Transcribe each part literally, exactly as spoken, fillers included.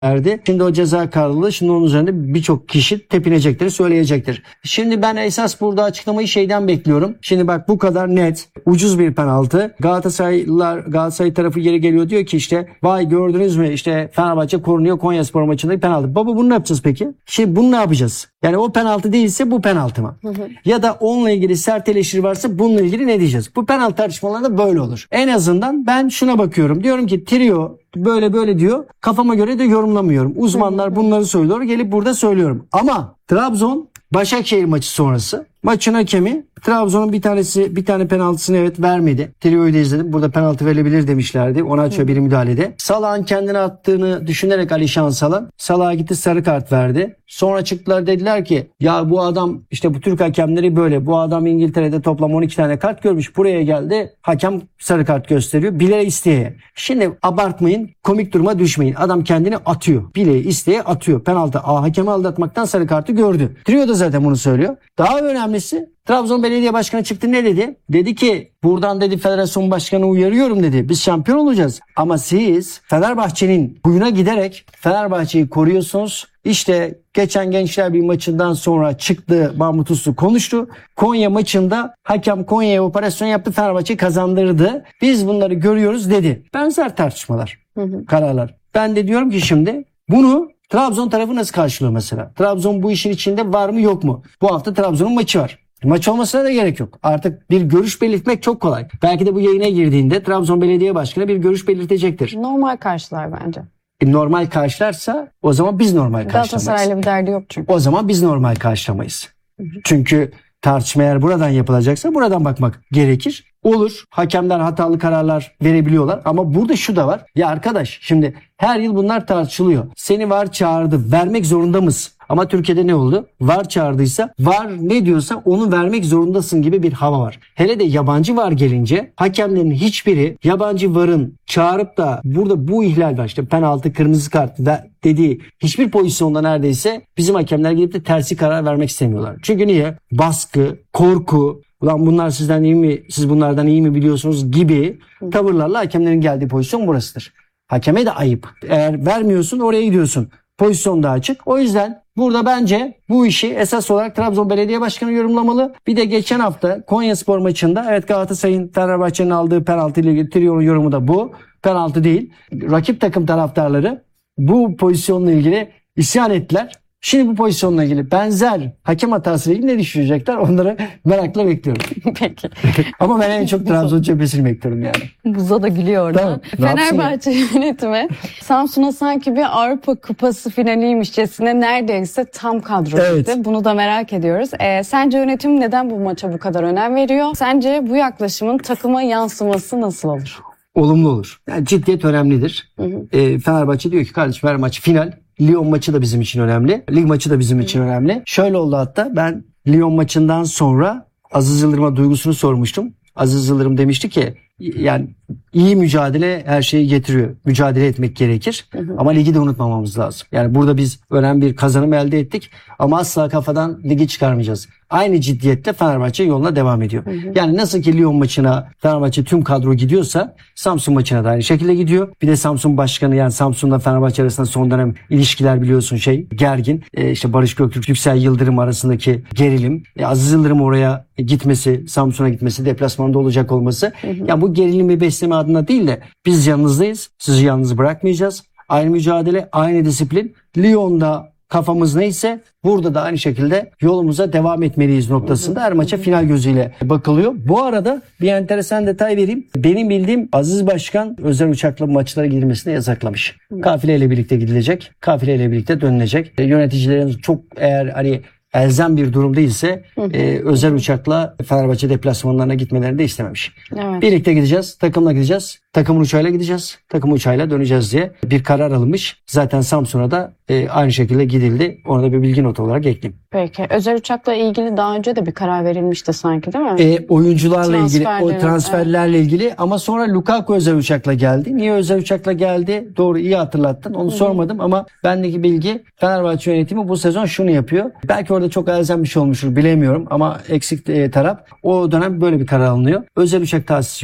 verdi. Şimdi o ceza kararlılığı, şimdi onun üzerinde birçok kişi tepinecektir, söyleyecektir. Şimdi ben esas burada açıklamayı şeyden bekliyorum. Şimdi bak, bu kadar net, ucuz bir penaltı. Galatasaraylılar, Galatasaray tarafı geri geliyor, diyor ki işte vay gördünüz mü, işte Fenerbahçe korunuyor Konyaspor maçındaki penaltı. Baba bunu ne yapacağız peki? Şimdi bunu ne yapacağız? Yani o penaltı değilse bu penaltı mı? Hı hı. Ya da onunla ilgili sert eleştiri varsa bununla ilgili ne diyeceğiz? Bu penaltı tartışmalarında böyle olur. En azından ben şuna bakıyorum. Diyorum ki trio böyle böyle diyor. Kafama göre de yorumlamıyorum. Uzmanlar bunları söylüyor. Gelip burada söylüyorum. Ama Trabzon Başakşehir maçı sonrası maçın hakemi Trabzon'un bir tanesi bir tane penaltısını evet vermedi. Trio'yu da izledim. Burada penaltı verilebilir demişlerdi. Ona açıyor bir müdahalede. Salah'ın kendine attığını düşünerek Alişan Salah, Salah'a gitti sarı kart verdi. Sonra çıktılar, dediler ki ya bu adam, işte bu Türk hakemleri böyle. Bu adam İngiltere'de toplam on iki tane kart görmüş. Buraya geldi, hakem sarı kart gösteriyor. Bile isteye. Şimdi abartmayın, komik duruma düşmeyin. Adam kendini atıyor. Bile isteye atıyor. Penaltı. Aa, hakemi aldatmaktan sarı kartı gördü. Trio da zaten bunu söylüyor. Daha önemlisi, Trabzon Belediye Başkanı çıktı, ne dedi? Dedi ki buradan dedi federasyon başkanı uyarıyorum dedi. Biz şampiyon olacağız. Ama siz Fenerbahçe'nin huyuna giderek Fenerbahçe'yi koruyorsunuz. İşte geçen Gençler Birliği maçından sonra çıktı, Mahmut Uslu konuştu. Konya maçında hakem Konya'ya operasyon yaptı, Fenerbahçe'yi kazandırdı. Biz bunları görüyoruz dedi. Benzer tartışmalar, hı hı. kararlar. Ben de diyorum ki şimdi bunu Trabzon tarafı nasıl karşılıyor mesela? Trabzon bu işin içinde var mı yok mu? Bu hafta Trabzon'un maçı var. Maç olmasına da gerek yok. Artık bir görüş belirtmek çok kolay. Belki de bu yayına girdiğinde Trabzon Belediye Başkanı bir görüş belirtecektir. Normal karşılar bence. E, normal karşılarsa o zaman biz normal karşılamayız. Galatasaray'la bir derdi yok çünkü. O zaman biz normal karşılamayız. Hı hı. Çünkü tartışma eğer buradan yapılacaksa buradan bakmak gerekir. Olur. Hakemler hatalı kararlar verebiliyorlar. Ama burada şu da var. Ya arkadaş, şimdi her yıl bunlar tartışılıyor. Seni VAR çağırdı. Vermek zorunda mısın? Ama Türkiye'de ne oldu? VAR çağırdıysa VAR ne diyorsa onu vermek zorundasın gibi bir hava var. Hele de yabancı VAR gelince hakemlerin hiçbiri yabancı VAR'ın çağırıp da burada bu ihlal var, işte penaltı, kırmızı kart da dediği hiçbir pozisyonda neredeyse bizim hakemler gidip de tersi karar vermek istemiyorlar. Çünkü niye? Baskı, korku, ulan bunlar sizden iyi mi, siz bunlardan iyi mi biliyorsunuz gibi tavırlarla hakemlerin geldiği pozisyon burasıdır. Hakeme de ayıp. Eğer vermiyorsun oraya gidiyorsun. Pozisyon da açık. O yüzden burada bence bu işi esas olarak Trabzon Belediye Başkanı yorumlamalı. Bir de geçen hafta Konyaspor maçında evet Galatasaray'ın Fenerbahçe'nin aldığı penaltı ile ilgili Trio'nun yorumu da bu. Penaltı değil. Rakip takım taraftarları bu pozisyonla ilgili isyan ettiler. Şimdi bu pozisyonla ilgili benzer hakem hatasıyla ilgili ne düşünecekler? Onları merakla bekliyorum. Peki. Ama ben en çok Trabzon cephesini bekliyorum yani. Buza da gülüyor oradan. Fenerbahçe yönetimi Samsun'a sanki bir Avrupa Kupası finaliymişçesine neredeyse tam kadro evet. gitti. Bunu da merak ediyoruz. Ee, sence yönetim neden bu maça bu kadar önem veriyor? Sence bu yaklaşımın takıma yansıması nasıl olur? Olumlu olur. Yani ciddiyet önemlidir. Hı hı. E, Fenerbahçe diyor ki kardeşim her maç final. Lyon maçı da bizim için önemli. Lig maçı da bizim için önemli. Şöyle oldu hatta, ben Lyon maçından sonra Aziz Yıldırım'a duygusunu sormuştum. Aziz Yıldırım demişti ki yani iyi mücadele her şeyi getiriyor. Mücadele etmek gerekir. Hı hı. Ama ligi de unutmamamız lazım. Yani burada biz önemli bir kazanım elde ettik. Ama asla kafadan ligi çıkarmayacağız. Aynı ciddiyette Fenerbahçe yoluna devam ediyor. Hı hı. Yani nasıl ki Lyon maçına Fenerbahçe tüm kadro gidiyorsa Samsun maçına da aynı şekilde gidiyor. Bir de Samsun başkanı, yani Samsun'la Fenerbahçe arasında son dönem ilişkiler biliyorsun şey gergin. Ee, işte Barış Göktürk, Yüksel Yıldırım arasındaki gerilim. Ee, Aziz Yıldırım oraya gitmesi, Samsun'a gitmesi, deplasmanda olacak olması. Hı hı. Yani bu gerilimi besleme adına değil de biz yanınızdayız. Sizi yalnız bırakmayacağız. Aynı mücadele, aynı disiplin. Lyon'da kafamız neyse burada da aynı şekilde yolumuza devam etmeliyiz noktasında her maça final gözüyle bakılıyor. Bu arada bir enteresan detay vereyim. Benim bildiğim Aziz Başkan özel uçakla maçlara girmesini yasaklamış. Kafileyle birlikte gidilecek. Kafileyle birlikte dönülecek. E, yöneticilerin çok eğer hani elzem bir durum değilse e, özel uçakla Fenerbahçe deplasmanlarına gitmelerini de istememiş. Evet. Birlikte gideceğiz, takımla gideceğiz, takımın uçağıyla gideceğiz, takım uçağıyla döneceğiz diye bir karar alınmış. Zaten Samsun'a da e, aynı şekilde gidildi. Ona da bir bilgi notu olarak ekleyeyim. Peki. Özel uçakla ilgili daha önce de bir karar verilmişti sanki, değil mi? E, oyuncularla ilgili, o transferlerle evet. ilgili ama sonra Lukaku özel uçakla geldi. Niye özel uçakla geldi? Doğru, iyi hatırlattın. Onu Hı-hı. sormadım ama bendeki bilgi Fenerbahçe yönetimi bu sezon şunu yapıyor. Belki orada çok elzem bir şey olmuştur bilemiyorum ama eksik e, taraf. O dönem böyle bir karar alınıyor. Özel uçak tahsisi yok.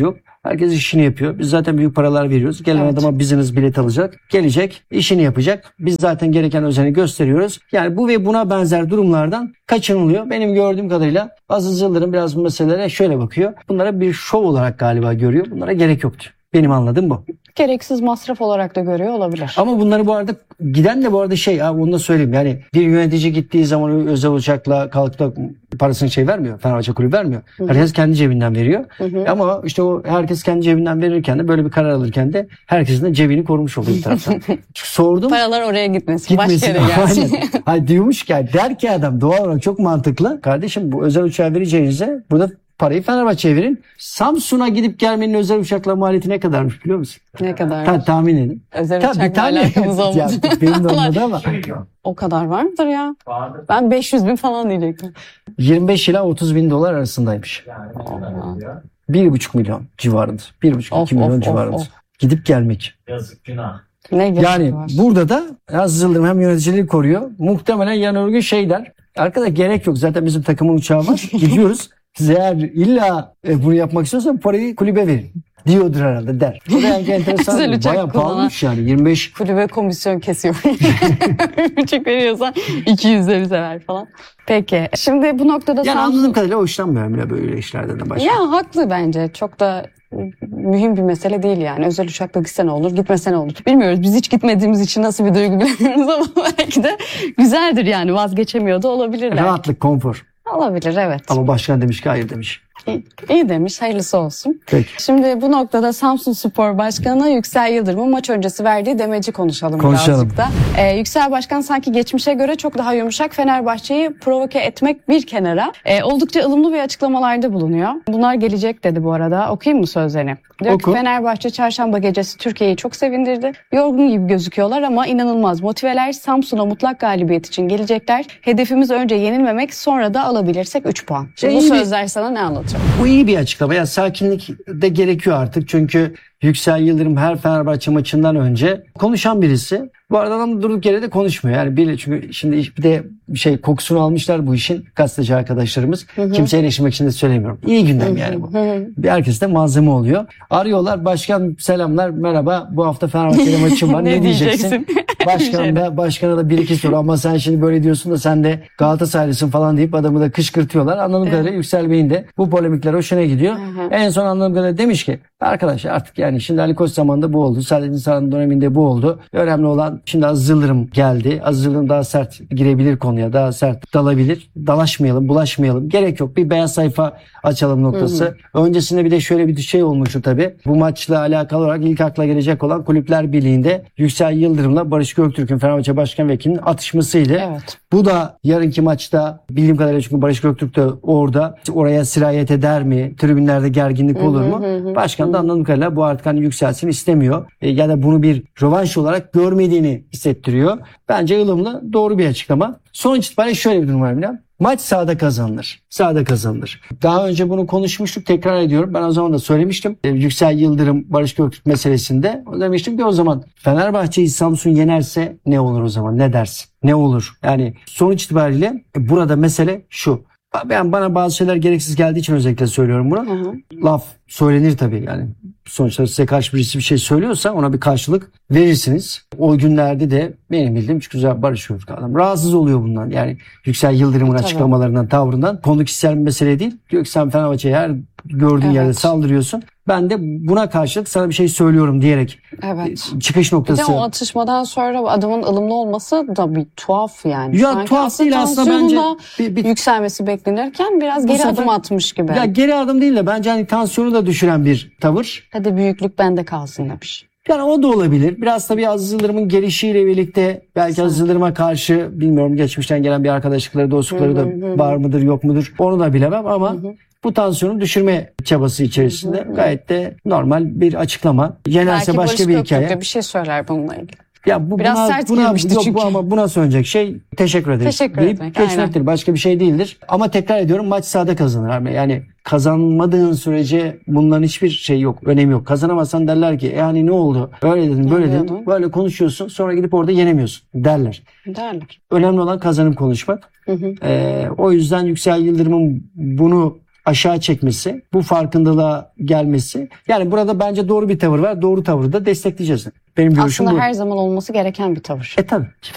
Herkes işini yapıyor. Biz zaten büyük paralar veriyoruz. Gelen Evet. adama business bilet alacak. Gelecek, işini yapacak. Biz zaten gereken özeni gösteriyoruz. Yani bu ve buna benzer durumlardan kaçınılıyor. Benim gördüğüm kadarıyla Aziz Yıldırım biraz bu meselelere şöyle bakıyor. Bunlara bir şov olarak galiba görüyor. Bunlara gerek yoktu. Benim anladığım bu. Gereksiz masraf olarak da görüyor olabilir. Ama bunları bu arada giden de bu arada şey abi onu da söyleyeyim. Yani bir yönetici gittiği zaman özel uçakla kalkıp da parasını şey vermiyor. Fenerbahçe kulübü vermiyor. Herkes kendi cebinden veriyor. Hı hı. Ama işte o herkes kendi cebinden verirken de böyle bir karar alırken de herkesin de cebini korumuş oluyor bir taraftan. Çünkü sordum. Paralar oraya gitmesin. Başka Gitmesin. yere gelsin. Aynen. Hayır diyormuş ki yani der ki adam doğal olarak çok mantıklı. Kardeşim bu özel uçağı vereceğinize burada parayı Fenerbahçe'ye verin. Samsun'a gidip gelmenin özel uçakla maliyeti ne kadarmış biliyor musun? Ne kadar? Ta, tahmin edin. Özel Tabii, uçakla tahmin- alakamız olmadı. Ya, benim de olmadı ama O kadar var mıdır ya? Vardır. Ben beş yüz bin falan diyecektim. yirmi beş ila otuz bin dolar arasındaymış. Yani ne kadar ediyor? bir buçuk milyon civarında. bir buçuk Of, iki milyon of, of, civarında. of. Gidip gelmek. Yazık günah. Ne gerek Yani var? burada da Aziz Yıldırım hem yöneticiliği koruyor. Muhtemelen yarın öbür gün şey der. Arkadaş gerek yok. Zaten bizim takımın uçağı var. Gidiyoruz. Siz eğer illa e, bunu yapmak istiyorsan parayı kulübe verin. Diyordur herhalde der. O da yani enteresan. Güzel uçak Bayağı kullanan. pahalıymış yani. yirmi beş Kulübe komisyon kesiyor. Küçük veriyorsan iki yüzde bize ver falan. Peki. Şimdi bu noktada yani Samsun- anladığım kadarıyla hoşlanmıyorum bile böyle işlerden de başka. Ya haklı bence. Çok da mühim bir mesele değil yani. Özel uçakla gitse ne olur, gitmese ne olur. Bilmiyoruz. Biz hiç gitmediğimiz için nasıl bir duygu bilmiyoruz ama belki de güzeldir yani. Vazgeçemiyor da olabilirler. Rahatlık, konfor. Olabilir evet. Ama başkan demiş ki hayır demiş. İyi, iyi demiş. Hayırlısı olsun. Peki. Şimdi bu noktada Samsunspor Başkanı Yüksel Yıldırım'ın maç öncesi verdiği demeci konuşalım, Konuşalım. birazcık da. Ee, Yüksel Başkan sanki geçmişe göre çok daha yumuşak, Fenerbahçe'yi provoke etmek bir kenara. Ee, oldukça ılımlı bir açıklamalarda bulunuyor. Bunlar gelecek dedi bu arada. Okuyayım mı sözlerini? Diyor Oku. ki Fenerbahçe çarşamba gecesi Türkiye'yi çok sevindirdi. Yorgun gibi gözüküyorlar ama inanılmaz motiveler. Samsun'a mutlak galibiyet için gelecekler. Hedefimiz önce yenilmemek, sonra da alabilirsek üç puan. Şimdi bu İyi bir- sözler sana ne anlatıyor? Bu iyi bir açıklama. Yani sakinlik de gerekiyor artık. Çünkü Yüksel Yıldırım her Fenerbahçe maçından önce konuşan birisi. Bu arada adam durduk yere de konuşmuyor. Yani bir, çünkü şimdi bir de bir şey kokusunu almışlar bu işin gazeteci arkadaşlarımız. Kimseyi eleştirmek için de söylemiyorum. İyi gündem yani bu. Bir herkes de malzeme oluyor. Arıyorlar. Başkan selamlar merhaba. Bu hafta Fenerbahçe'de maçım var. ne, Ne diyeceksin? diyeceksin? Başkan da başkana da bir iki soru ama sen şimdi böyle diyorsun da sen de Galatasaraylısın falan deyip adamı da kışkırtıyorlar. Anladığım kadarıyla Yüksel Bey'in de bu polemikler hoşuna gidiyor. hı. En son anladığım kadarıyla demiş ki arkadaşlar artık yani şimdi Ali Koç zamanında bu oldu. Sadece insan döneminde bu oldu. Önemli olan şimdi Aziz Yıldırım geldi. Aziz Yıldırım daha sert girebilir konuya. Daha sert dalabilir. Dalaşmayalım, bulaşmayalım. Gerek yok. Bir beyaz sayfa açalım noktası. Öncesinde bir de şöyle bir şey olmuştu tabii. Bu maçla alakalı olarak ilk akla gelecek olan Kulüpler Birliği'nde Yüksel Yıldırım'la Barış Göktürk'ün Fenerbahçe Başkan Vekili'nin atışmasıydı. Evet. Bu da yarınki maçta bildiğim kadarıyla çünkü Barış Göktürk de orada oraya sirayet eder mi? Tribünlerde gerginlik olur mu? Başkan da anladığım kadarıyla bu artık hani yükselsin istemiyor. E, ya da bunu bir rövanş olarak görmediğini hissettiriyor. Bence ılımlı doğru bir açıklama. Sonuç itibariyle şöyle bir durum var Milan. Maç sahada kazanılır. Sahada kazanılır. Daha önce bunu konuşmuştuk. Tekrar ediyorum. Ben o zaman da söylemiştim. E, Yüksel Yıldırım, Barış Göktürk meselesinde. O demiştim ki o zaman Fenerbahçe'yi Samsun yenerse ne olur o zaman? Ne dersin? Ne olur? Yani sonuç itibariyle e, burada mesele şu. Ben bana bazı şeyler gereksiz geldiği için özellikle söylüyorum bunu. Hı hı. Laf söylenir tabii yani. Sonuçta size karşı birisi bir şey söylüyorsa ona bir karşılık verirsiniz. O günlerde de benim bildiğim çünkü güzel Barış Göktürk adam. Rahatsız oluyor bundan. Yani Yüksel Yıldırım'ın Tabii. açıklamalarından, tavrından. Konu kişisel bir mesele değil. Diyor ki sen Fenerbahçe'ye her gördüğün Evet. yerde saldırıyorsun. Ben de buna karşılık sana bir şey söylüyorum diyerek Evet. çıkış Bir de noktası. o atışmadan sonra adamın ılımlı olması da bir tuhaf yani. Ya Sanki tuhaf değil aslında bence. tansiyonun da Bir, bir, yükselmesi beklenirken biraz Bu geri sefer- adım atmış gibi. ya geri adım değil de bence hani tansiyonu da düşüren bir tavır. Hadi büyüklük bende kalsın demiş. Yani o da olabilir. Biraz tabii Aziz Yıldırım'ın gelişiyle birlikte belki Aziz Yıldırım'a karşı bilmiyorum geçmişten gelen bir arkadaşlıkları, dostlukları da var mıdır yok mudur onu da bilemem ama bu tansiyonu düşürme çabası içerisinde gayet de normal bir açıklama. Yenerse Belki başka Barış bir Göktürk hikaye. de bir şey söyler bununla ilgili. Ya bu Biraz buna, sert buna, girmişti yok, çünkü. bu ama buna söyleyecek şey teşekkür ederiz. Teşekkür deyip etmek, geçmektir. Başka bir şey değildir. Ama tekrar ediyorum maç sahada kazanır. abi. Yani kazanmadığın sürece bunların hiçbir şey yok. Önemi yok. Kazanamazsan derler ki yani ne oldu? Öyle dedin böyle dedin. diyordun? Böyle konuşuyorsun sonra gidip orada yenemiyorsun derler. Derler. Önemli olan kazanıp konuşmak. Hı hı. Ee, o yüzden Yüksel Yıldırım'ın bunu aşağı çekmesi, bu farkındalığa gelmesi. Yani burada bence doğru bir tavır var. Doğru tavırı da destekleyeceğiz. Benim görüşüm Aslında bu. her zaman olması gereken bir tavır. E tabii.